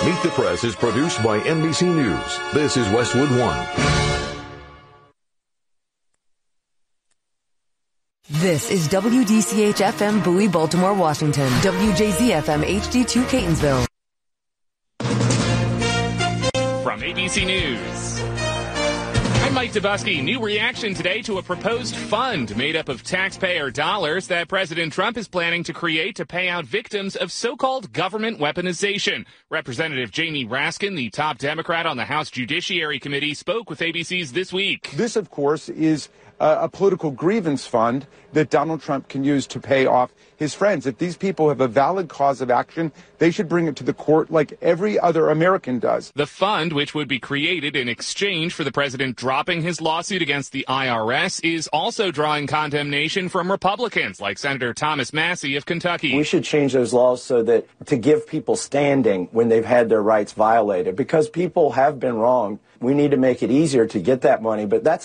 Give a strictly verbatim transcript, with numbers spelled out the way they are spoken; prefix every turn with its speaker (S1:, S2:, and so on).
S1: Meet the Press is produced by N B C News. This is Westwood One.
S2: This is W D C H F M Bowie, Baltimore, Washington. W J Z F M H D two Catonsville.
S3: From A B C News, I'm Mike Dubusky. New reaction today to a proposed fund made up of taxpayer dollars that President Trump is planning to create to pay out victims of so-called government weaponization. Representative Jamie Raskin, the top Democrat on the House Judiciary Committee, spoke with A B C's This Week.
S4: This, of course, is a political grievance fund that Donald Trump can use to pay off his friends. If these people have a valid cause of action, they should bring it to the court like every other American does.
S3: The fund, which would be created in exchange for the president dropping his lawsuit against the I R S, is also drawing condemnation from Republicans like Senator Thomas Massie of Kentucky.
S5: We should change those laws so that to give people standing when they've had their rights violated, because people have been wronged. We need to make it easier to get that money, but that's